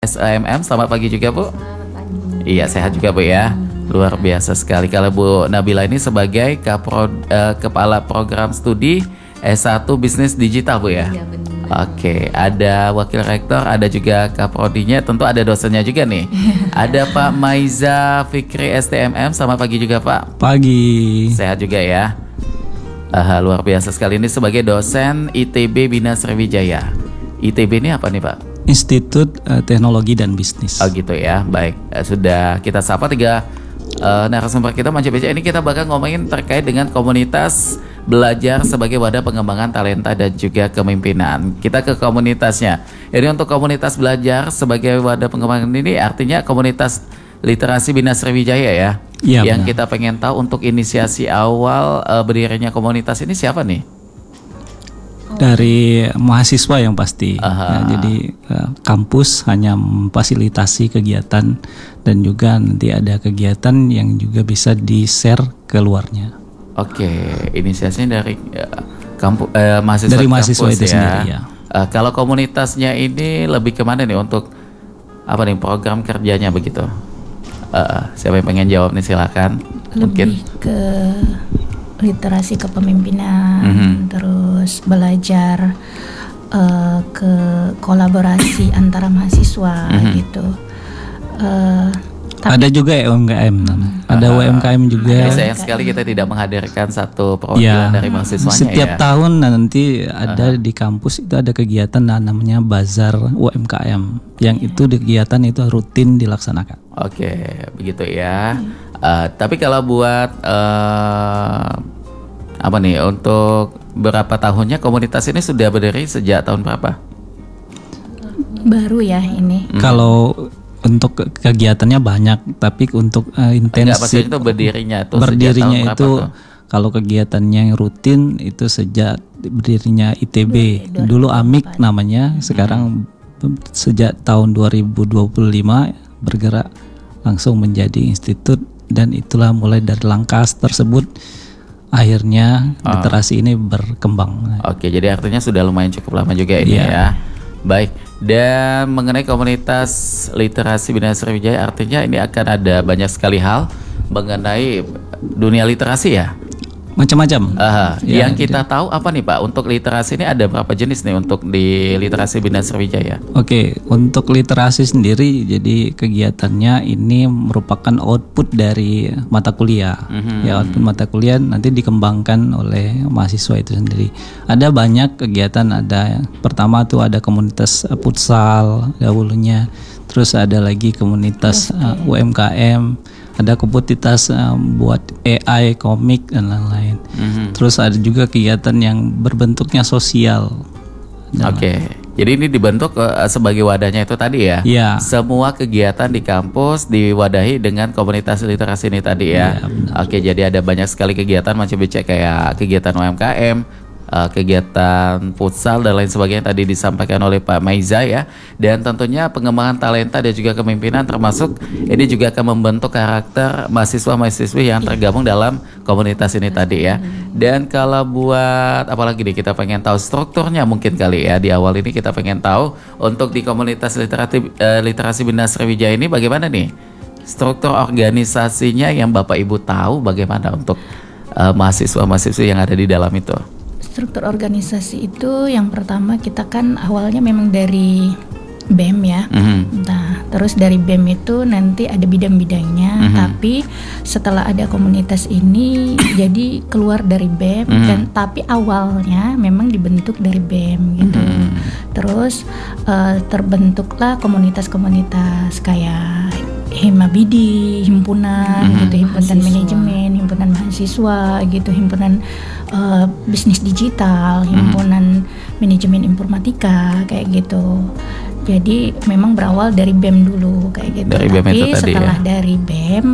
SAMM. Selamat pagi juga Bu. Selamat pagi. Iya, sehat juga Bu ya. Luar biasa sekali. Kalau Bu Nabila ini sebagai Kepala Program Studi S1 Bisnis Digital Bu ya. Iya benar. Oke, ada Wakil Rektor, ada juga Kaprodinya, tentu ada dosennya juga nih. Ada Pak Maiza Fikri STMM. Selamat pagi juga Pak. Pagi. Sehat juga ya. Luar biasa sekali, ini sebagai dosen ITB Bina Sriwijaya. ITB ini apa nih Pak? Institut Teknologi dan Bisnis. Oh gitu ya, baik. Sudah kita sapa tiga narasumber kita Manja BC. Ini kita bakal ngomongin terkait dengan komunitas belajar sebagai wadah pengembangan talenta dan juga kepemimpinan. Kita ke komunitasnya. Jadi untuk komunitas belajar sebagai wadah pengembangan ini artinya komunitas literasi Bina Sriwijaya ya. Iya, Yang benar. kita pengen tahu untuk inisiasi awal berdirinya komunitas ini siapa nih? Dari mahasiswa yang pasti. Aha. Jadi kampus hanya memfasilitasi kegiatan dan juga nanti ada kegiatan yang juga bisa di-share keluarnya. Oke, inisiasinya dari mahasiswa Dari di mahasiswa kampus itu sendiri ya. Kalau komunitasnya ini lebih kemana nih untuk apa nih program kerjanya begitu? Siapa yang pengen jawab nih silakan. Lebih ke literasi kepemimpinan, terus belajar ke kolaborasi antara mahasiswa gitu. Ada juga UMKM namanya. Ada UMKM juga. Sayang sekali kita tidak menghadirkan satu perwakilan dari mahasiswanya Setiap ya. tahun nanti ada di kampus itu ada kegiatan namanya Bazar UMKM. Yang itu kegiatan itu rutin dilaksanakan. Oke, begitu ya. Tapi kalau buat apa nih untuk berapa tahunnya komunitas ini sudah berdiri sejak tahun berapa? Baru ya ini. Kalau untuk kegiatannya banyak, tapi untuk Enggak, maksudnya intensif itu berdirinya itu berdirinya sejak tahun berapa itu tuh? kalau kegiatannya yang rutin itu sejak berdirinya ITB. Dulu AMIK namanya, sekarang sejak tahun 2025 bergerak langsung menjadi institut, dan itulah mulai dari langkah tersebut akhirnya literasi ini berkembang. Oke, jadi artinya sudah lumayan cukup lama juga ini ya. Baik, dan mengenai komunitas literasi Bina Sriwijaya artinya ini akan ada banyak sekali hal mengenai dunia literasi ya. Macam-macam. Yang kita tahu apa nih Pak, untuk literasi ini ada berapa jenis nih untuk di literasi Bina Sriwijaya? Oke, untuk literasi sendiri jadi kegiatannya ini merupakan output dari mata kuliah. Ya, output mata kuliah nanti dikembangkan oleh mahasiswa itu sendiri. Ada banyak kegiatan, ada pertama tuh ada komunitas futsal dahulunya. Terus ada lagi komunitas UMKM, ada komunitas buat AI, komik dan lain-lain. Terus ada juga kegiatan yang berbentuknya sosial. Oke, jadi ini dibentuk sebagai wadahnya itu tadi ya? Iya. Semua kegiatan di kampus diwadahi dengan komunitas literasi ini tadi ya? Iya, benar. Oke, jadi ada banyak sekali kegiatan macam kayak kegiatan UMKM, kegiatan futsal dan lain sebagainya tadi disampaikan oleh Pak Maiza ya. Dan tentunya pengembangan talenta dan juga kepemimpinan termasuk ini juga akan membentuk karakter mahasiswa-mahasiswi yang tergabung dalam komunitas ini tadi ya. Dan kalau buat apalagi nih kita pengen tahu strukturnya mungkin kali ya, di awal ini kita pengen tahu untuk di komunitas literasi Bina Sriwijaya ini bagaimana nih struktur organisasinya yang Bapak Ibu tahu bagaimana untuk mahasiswa-mahasiswi yang ada di dalam itu. Struktur organisasi itu yang pertama kita kan awalnya memang dari BEM ya. Nah, terus dari BEM itu nanti ada bidang-bidangnya, tapi setelah ada komunitas ini jadi keluar dari BEM dan tapi awalnya memang dibentuk dari BEM gitu. Terus terbentuklah komunitas-komunitas kayak Himabidi, himpunan gitu, himpunan manajemen, himpunan mahasiswa gitu, himpunan bisnis digital, himpunan manajemen informatika kayak gitu. Jadi memang berawal dari BEM dulu kayak gitu. Dari BEM tapi itu tadi setelah ya? dari BEM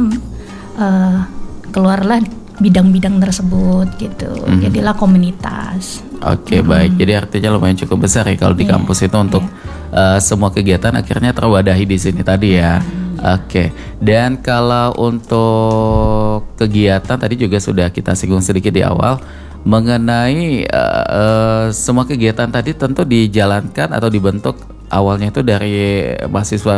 keluarlah bidang-bidang tersebut gitu. Jadilah komunitas. Oke, baik. Jadi artinya lumayan cukup besar ya kalau di kampus itu untuk semua kegiatan akhirnya terwadahi di sini tadi ya. Oke. Dan kalau untuk kegiatan tadi juga sudah kita singgung sedikit di awal mengenai semua kegiatan tadi tentu dijalankan atau dibentuk awalnya itu dari mahasiswa